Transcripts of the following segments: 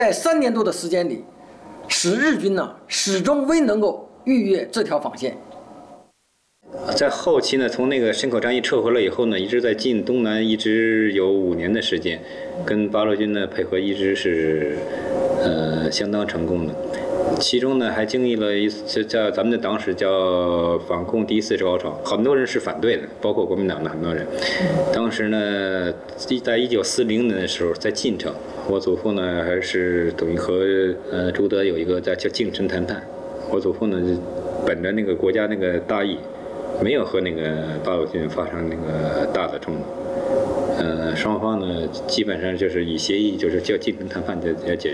在3年多的时间里，使日军呢始终未能够逾越这条防线。 在后期呢，从那个沈口战役撤回了以后呢，一直在晋东南，一直有5年的时间，跟八路军的配合一直是相当成功的。其中呢，还经历了一次叫咱们的党史叫反共第1次高潮，很多人是反对的，包括国民党的很多人。当时呢，在1940年的时候，在晋城，我祖父呢还是等于和朱德有一个叫敬臣谈判。我祖父呢，本着那个国家那个大义，没有和那个八路军发生那个大的冲突。双方呢基本上就是以协议，就是叫敬臣谈判来解决。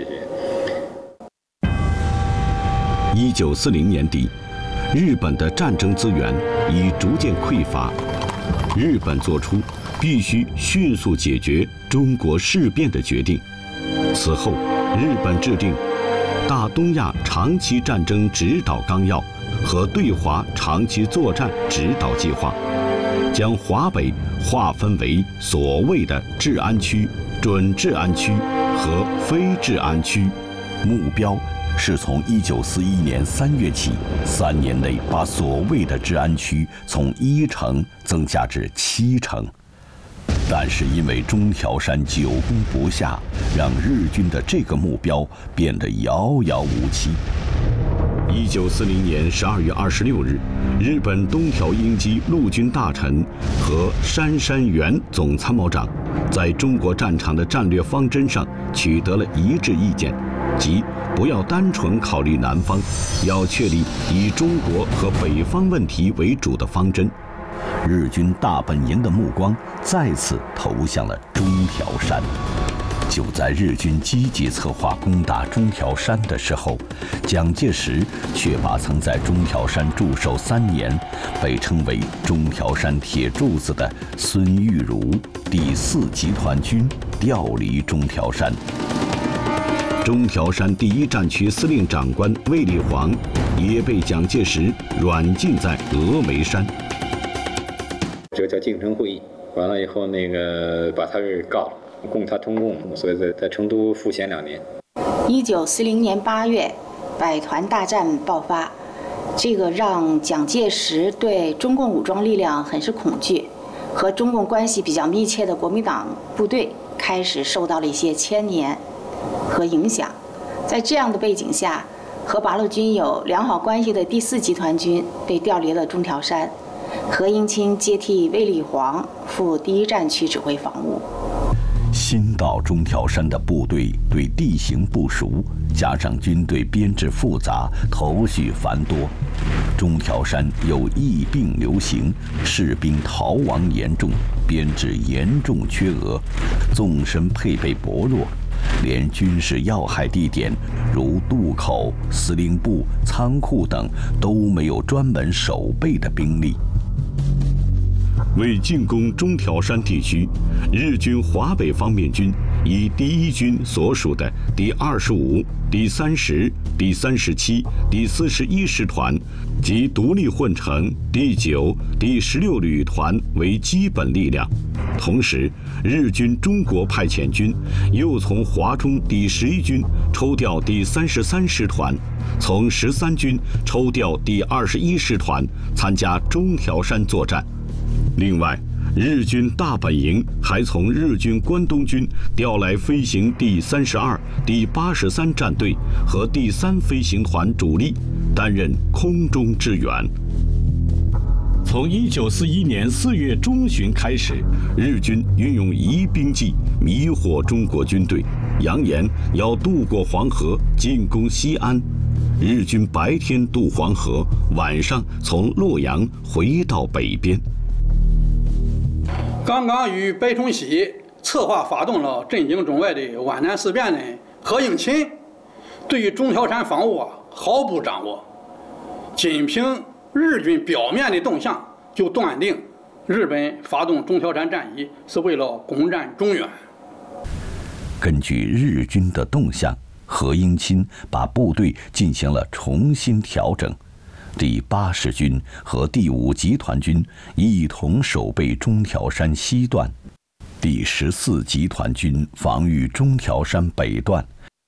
1940年底，日本的战争资源已逐渐匮乏，日本做出必须迅速解决中国事变的决定。此后，日本制定《大东亚长期战争指导纲要》和对华长期作战指导计划，将华北划分为所谓的治安区、准治安区和非治安区，目标是从1941年3月起，3年内把所谓的治安区从1成增加至7成。但是因为中条山久攻不下，让日军的这个目标变得遥遥无期。1940年12月26日，日本东条英机陆军大臣和杉山元总参谋长在中国战场的战略方针上取得了一致意见，即不要单纯考虑南方，要确立以中国和北方问题为主的方针。日军大本营的目光再次投向了中条山。就在日军积极策划攻打中条山的时候，蒋介石却把曾在中条山驻守3年、被称为中条山铁柱子的孙玉茹第4集团军调离中条山。中条山第1战区司令长官卫立煌也被蒋介石软禁在峨眉山。 这个叫京城会议，完了以后那个把他给告了。供他通共，所以在成都赋闲2年。 1940年8月，百团大战爆发，这个让蒋介石对中共武装力量很是恐惧，和中共关系比较密切的国民党部队开始受到了一些牵连和影响。在这样的背景下，和八路军有良好关系的第4集团军被调离了中条山，何应钦接替卫立煌赴第1战区指挥防务。 新到中条山的部队对地形不熟，加上军队编制复杂，头绪繁多。中条山有疫病流行，士兵逃亡严重，编制严重缺额，纵深配备薄弱，连军事要害地点如渡口、司令部、仓库等都没有专门守备的兵力。为进攻中条山地区，日军华北方面军以第1军所属的第25、第30、第37、第41师团及独立混成第9、第16旅团为基本力量。同时，日军中国派遣军又从华中第11军抽调第33师团，从13军抽调第21师团参加中条山作战。另外，日军大本营还从日军关东军调来飞行第32、第83战队和第3飞行团主力，担任空中支援。从1941年4月中旬开始，日军运用疑兵计迷惑中国军队，扬言要渡过黄河进攻西安。日军白天渡黄河，晚上从洛阳回到北边。 刚刚与白崇禧策划发动了震惊中外的皖南事变的何应钦，对于中条山防务毫不掌握，仅凭日军表面的动向就断定日本发动中条山战役是为了攻占中原。 根据日军的动向，何应钦把部队进行了重新调整。第80军和第5集团军一同守备中条山西段，第14集团军防御中条山北段，